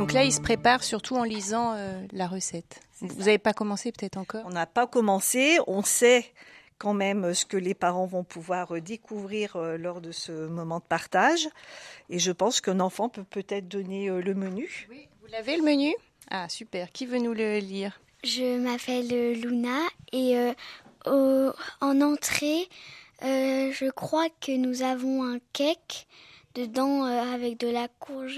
Donc là, il se prépare surtout en lisant la recette. Vous n'avez pas commencé peut-être encore ? On n'a pas commencé, on sait quand même ce que les parents vont pouvoir découvrir lors de ce moment de partage. Et je pense qu'un enfant peut peut-être donner le menu. Oui, vous l'avez le menu ? Ah, super. Qui veut nous le lire ? Je m'appelle Luna et en entrée, je crois que nous avons un cake dedans avec de la courge